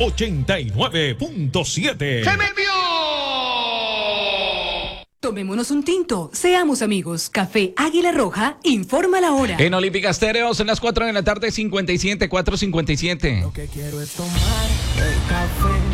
89.7. ¡Se me envió! Tomémonos un tinto, seamos amigos. Café Águila Roja, informa la hora. En Olímpica Estéreo son las 4 de la tarde, 57, 4:57. Lo que quiero es tomar el café.